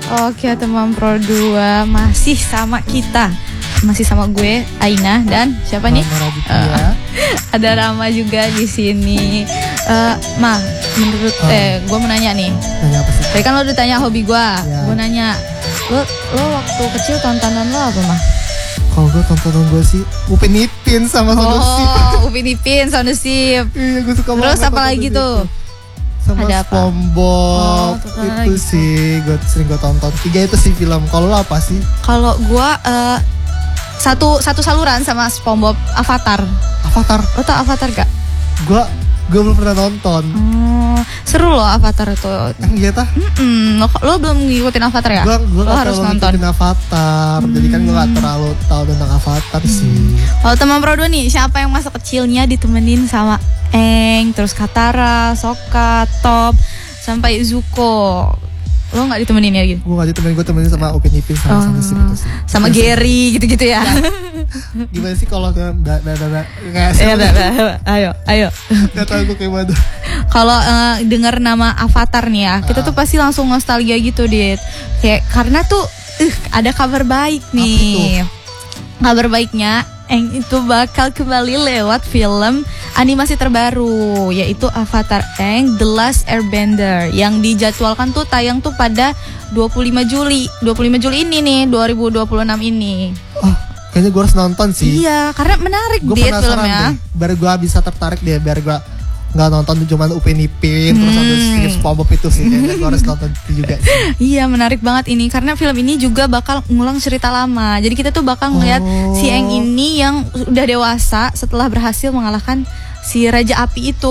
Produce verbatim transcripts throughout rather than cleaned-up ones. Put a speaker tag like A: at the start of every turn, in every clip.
A: Oke teman Pro dua masih sama kita, masih sama gue Aina dan siapa nih? Uh, ada Rama juga di sini. Uh, Ma, menurut uh. eh gue mau nanya nih.
B: Nanya apa sih?
A: Tadi kan lo udah tanya hobi gue,
B: ya.
A: Gue nanya lo lo waktu kecil tontonan lo apa mah?
B: Kalau gue tontonan gue sih Upin Ipin sama Sound the Ship.
A: Oh, Upin Ipin, Sound the Ship.
B: Iya, gue suka
A: banget. Terus apa lagi
B: itu.
A: tuh?
B: Sama
A: ada
B: SpongeBob. Oh, itu lagi. Sih gue sering gue tonton. Tiga itu sih film. Kalau lo apa sih?
A: Kalau gue uh, satu satu saluran sama SpongeBob, Avatar.
B: Avatar?
A: Lo tau Avatar gak?
B: Gue gue belum pernah nonton.
A: Oh, seru loh Avatar itu.
B: Yang iya tah?
A: Lo, lo belum ngikutin Avatar ya?
B: Gue
A: lo harus nonton.
B: Ngikutin Avatar. Hmm. Jadi kan gue gak terlalu tahu tentang Avatar hmm. sih.
A: Kalau teman Pro dua nih, siapa yang masa kecilnya ditemenin sama Eng, terus Katara, Sokka, Top, sampai Zuko? Lo gak ditemenin ya gitu?
B: Gue gak ditemenin, gue temenin sama Upin Ipin sama oh. Sound the Ship gitu sih.
A: Sama Gary gitu-gitu ya.
B: Gimana sih kalau kayak da da da kayak
A: ayo ayo.
B: Gak tau gue kayak mana.
A: Kalau uh, dengar nama Avatar nih ya, kita tuh pasti langsung nostalgia gitu, Dit. Kayak karena tuh uh, ada kabar baik nih. Kabar baiknya Eng itu bakal kembali lewat film animasi terbaru, yaitu Avatar Aang The Last Airbender, yang dijadwalkan tuh tayang tuh pada dua puluh lima Juli ini nih, dua ribu dua puluh enam ini.
B: Oh, kayaknya gue harus nonton sih.
A: Iya, karena menarik
B: gua
A: Dit filmnya.
B: Deh. Biar gue bisa tertarik deh, biar gue nggak nonton cuma Upin Ipin hmm. terus ada si SpongeBob itu sih. Kayaknya gue harus nonton itu juga sih.
A: Iya, menarik banget ini karena film ini juga bakal ngulang cerita lama. Jadi kita tuh bakal ngeliat oh. si Aang ini yang udah dewasa setelah berhasil mengalahkan si Raja Api itu,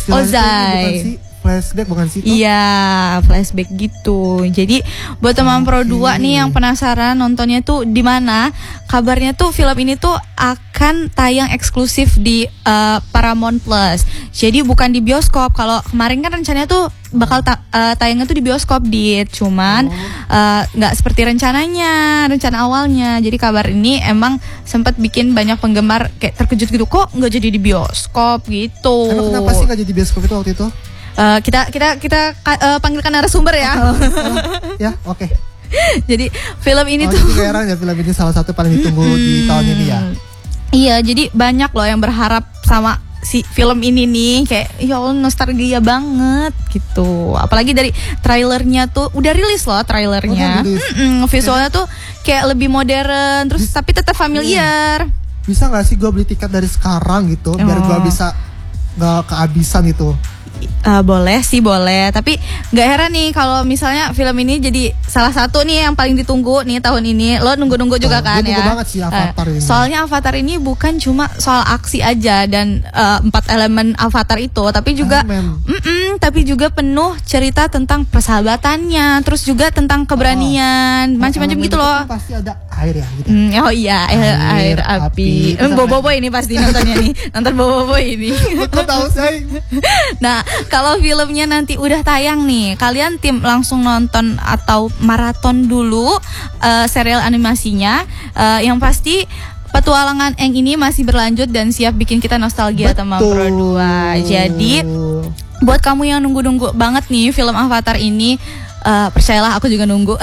A: Ozai.
B: Flashback bukan sih?
A: Iya, flashback gitu. Jadi buat teman okay. Pro dua nih yang penasaran nontonnya tuh di mana? Kabarnya tuh film ini tuh akan tayang eksklusif di uh, Paramount Plus. Jadi bukan di bioskop. Kalau kemarin kan rencananya tuh bakal ta- uh, tayangnya tuh di bioskop, Dit. Cuman nggak oh. uh, seperti rencananya, rencana awalnya. Jadi kabar ini emang sempat bikin banyak penggemar kayak terkejut gitu. Kok nggak jadi di bioskop gitu?
B: Emang kenapa sih nggak jadi bioskop itu waktu itu?
A: Uh, kita kita kita uh, panggilkan narasumber ya.
B: Oh, oh, ya, oke. Okay.
A: Jadi film ini
B: oh,
A: tuh
B: jadi heran ya, film ini salah satu paling ditunggu hmm, di tahun ini ya.
A: Iya, jadi banyak loh yang berharap sama si film ini nih, kayak ya Allah nostalgia banget gitu. Apalagi dari trailernya tuh udah rilis loh trailernya. Oh, visualnya tuh kayak lebih modern, terus tapi tetap familiar.
B: Bisa nggak sih gue beli tiket dari sekarang gitu, biar gue bisa nggak kehabisan itu?
A: Uh, boleh sih boleh, tapi nggak heran nih kalau misalnya film ini jadi salah satu nih yang paling ditunggu nih tahun ini. Lo nunggu-nunggu juga oh, kan ya?
B: Banget sih Avatar uh, ini.
A: Soalnya Avatar ini bukan cuma soal aksi aja dan uh, empat elemen Avatar itu, tapi juga, tapi juga penuh cerita tentang persahabatannya, terus juga tentang keberanian, oh, macam-macam gitu loh.
B: Kan pasti ada air ya gitu.
A: Mm, oh iya, air, air api. api. Bobo-bobo ini pasti nontonnya nih, nonton Bobo-bobo ini.
B: Kok tahu saya?
A: Nah, kalau filmnya nanti udah tayang nih, kalian tim langsung nonton atau maraton dulu uh, serial animasinya. Uh, yang pasti petualangan Aang ini masih berlanjut dan siap bikin kita nostalgia teman Pro dua. Jadi buat kamu yang nunggu-nunggu banget nih film Avatar ini, uh, percayalah aku juga nunggu.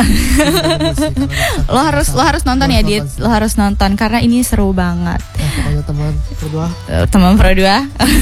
A: lo harus lo harus nonton ya, Dit. Lo harus nonton karena ini seru banget.
B: Nah, pokoknya teman Pro dua.
A: Teman Pro dua.